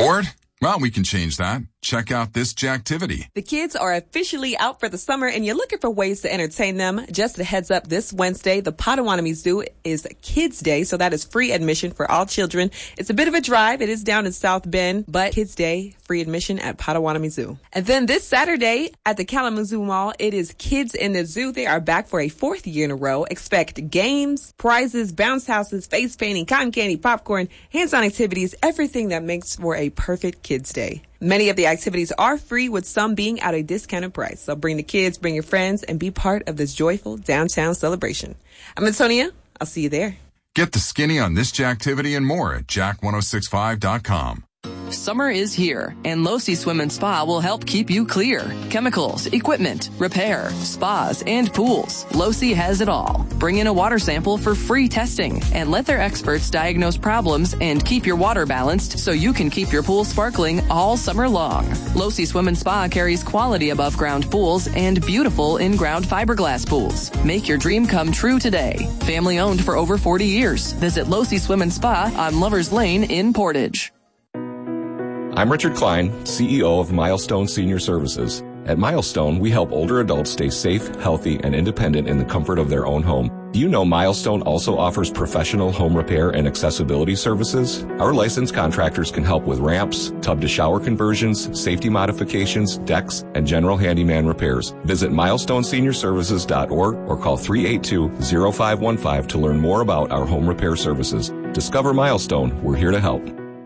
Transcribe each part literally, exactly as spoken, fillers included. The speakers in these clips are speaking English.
Bored? Well, we can change that. Check out this Jacktivity. The kids are officially out for the summer and you're looking for ways to entertain them. Just a heads up, this Wednesday, the Potawatomi Zoo is Kids Day, so that is free admission for all children. It's a bit of a drive. It is down in South Bend, but Kids Day, free admission at Potawatomi Zoo. And then this Saturday at the Kalamazoo Mall, it is Kids in the Zoo. They are back for a fourth year in a row. Expect games, prizes, bounce houses, face painting, cotton candy, popcorn, hands-on activities, everything that makes for a perfect Kids Day. Many of the activities are free, with some being at a discounted price. So bring the kids, bring your friends, and be part of this joyful downtown celebration. I'm Antonia. I'll see you there. Get the skinny on this Jacktivity and more at jack ten sixty-five dot com. Summer is here, and Losi Swim and Spa will help keep you clear. Chemicals, equipment, repair, spas, and pools. Losi has it all. Bring in a water sample for free testing and let their experts diagnose problems and keep your water balanced so you can keep your pool sparkling all summer long. Losi Swim and Spa carries quality above ground pools and beautiful in-ground fiberglass pools. Make your dream come true today. Family owned for over forty years. Visit Losi Swim and Spa on Lovers Lane in Portage. I'm Richard Klein, C E O of Milestone Senior Services. At Milestone, we help older adults stay safe, healthy, and independent in the comfort of their own home. Do you know Milestone also offers professional home repair and accessibility services? Our licensed contractors can help with ramps, tub-to-shower conversions, safety modifications, decks, and general handyman repairs. Visit milestone senior services dot org or call three eight two, zero five one five to learn more about our home repair services. Discover Milestone. We're here to help.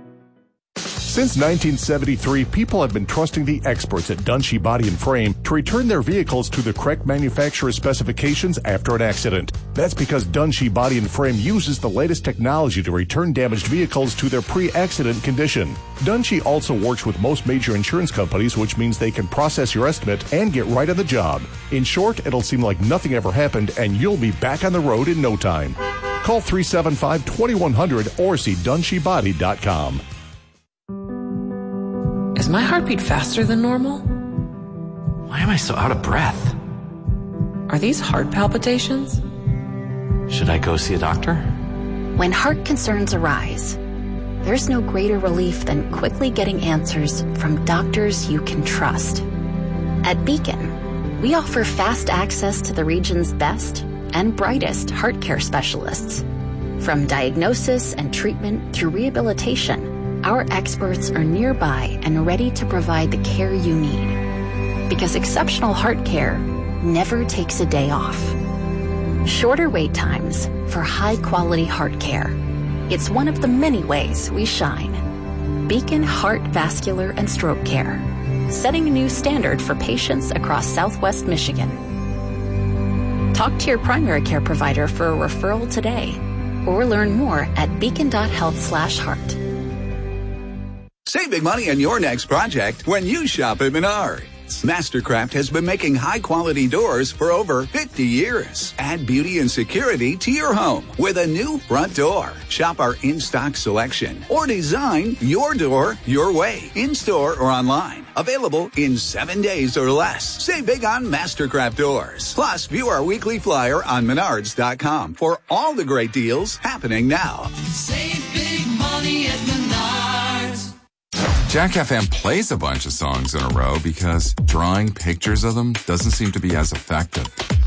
Since nineteen seventy-three, people have been trusting the experts at Dunshee Body and Frame to return their vehicles to the correct manufacturer specifications after an accident. That's because Dunshee Body and Frame uses the latest technology to return damaged vehicles to their pre-accident condition. Dunshee also works with most major insurance companies, which means they can process your estimate and get right on the job. In short, it'll seem like nothing ever happened and you'll be back on the road in no time. Call three seven five, two one zero zero or see dunshee body dot com. Is my heartbeat faster than normal? Why am I so out of breath? Are these heart palpitations? Should I go see a doctor? When heart concerns arise, there's no greater relief than quickly getting answers from doctors you can trust. At Beacon, we offer fast access to the region's best and brightest heart care specialists. From diagnosis and treatment through rehabilitation, our experts are nearby and ready to provide the care you need. Because exceptional heart care never takes a day off. Shorter wait times for high-quality heart care. It's one of the many ways we shine. Beacon Heart, Vascular, and Stroke Care, setting a new standard for patients across Southwest Michigan. Talk to your primary care provider for a referral today, or learn more at beacon dot health slash heart. Save big money on your next project when you shop at Menards. Mastercraft has been making high-quality doors for over fifty years. Add beauty and security to your home with a new front door. Shop our in-stock selection or design your door your way, in-store or online. Available in seven days or less. Save big on Mastercraft doors. Plus, view our weekly flyer on menards dot com for all the great deals happening now. Save big money at Menards. Jack F M plays a bunch of songs in a row because drawing pictures of them doesn't seem to be as effective.